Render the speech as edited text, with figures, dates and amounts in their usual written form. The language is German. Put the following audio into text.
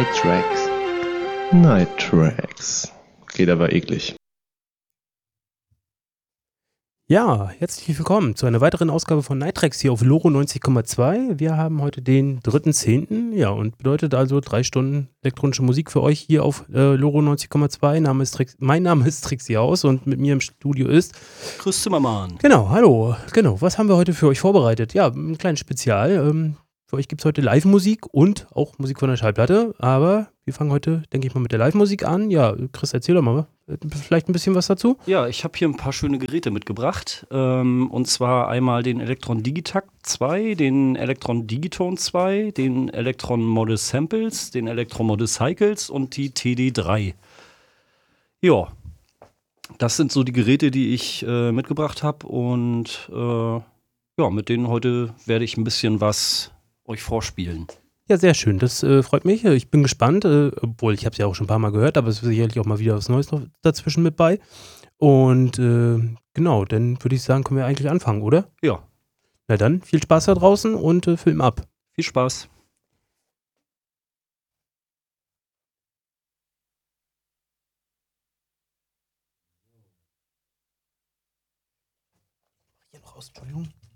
Night Tracks. Night Tracks. Geht aber eklig. Ja, herzlich willkommen zu einer weiteren Ausgabe von Night Tracks hier auf Loro 90,2. Wir haben heute den 3.10. Ja, und bedeutet also 3 Stunden elektronische Musik für euch hier auf Loro 90,2. Mein Name ist Trixie Haus und mit mir im Studio ist Chris Zimmermann. Genau, hallo. Genau, was haben wir heute für euch vorbereitet? Ja, ein kleines Spezial. Für euch gibt es heute Live-Musik und auch Musik von der Schallplatte. Aber wir fangen heute, denke ich mal, mit der Live-Musik an. Ja, Chris, erzähl doch mal vielleicht ein bisschen was dazu. Ja, ich habe hier ein paar schöne Geräte mitgebracht. Und zwar einmal den Elektron Digitakt 2, den Elektron Digitone 2, den Elektron Model Samples, den Elektron Model Cycles und die TD3. Ja, das sind so die Geräte, die ich mitgebracht habe. Und ja, mit denen heute werde ich ein bisschen was euch vorspielen. Ja, sehr schön. Das freut mich. Ich bin gespannt, obwohl ich habe es ja auch schon ein paar Mal gehört, aber es ist sicherlich auch mal wieder was Neues noch dazwischen mit bei. Und genau, dann würde ich sagen, können wir eigentlich anfangen, oder? Ja, Na dann, viel Spaß da draußen und Film ab. viel Spaß. Hier noch aus, Entschuldigung.